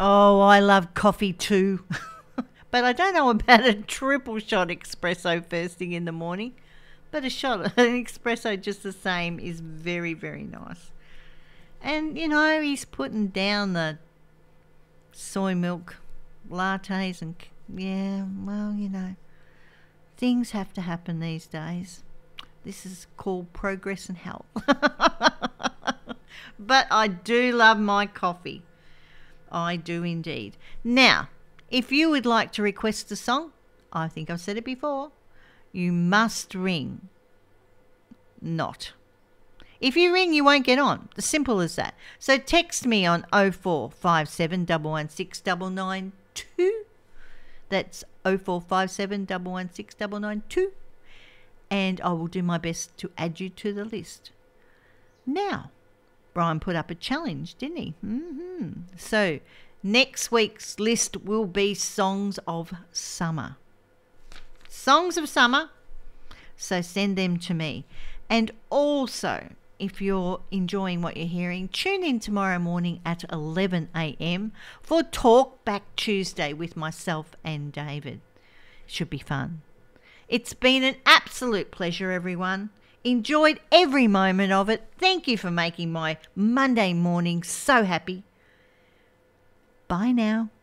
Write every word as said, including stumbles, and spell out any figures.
Oh, I love coffee too. But I don't know about a triple shot espresso first thing in the morning. But a shot, an espresso just the same is very, very nice. And, you know, he's putting down the soy milk lattes and, yeah, well, you know, things have to happen these days. This is called progress and health. But I do love my coffee. I do indeed. Now, if you would like to request a song, I think I've said it before, you must ring. Not. If you ring, you won't get on. As simple as that. So text me on oh four five seven, one one six, nine nine two. That's oh four five seven, one one six, nine nine two. And I will do my best to add you to the list. Now, Brian put up a challenge, didn't he? Mm-hmm. So next week's list will be Songs of Summer. Songs of Summer. So send them to me. And also, if you're enjoying what you're hearing, tune in tomorrow morning at eleven a.m. for Talk Back Tuesday with myself and David. Should be fun. It's been an absolute pleasure, everyone. Enjoyed every moment of it. Thank you for making my Monday morning so happy. Bye now.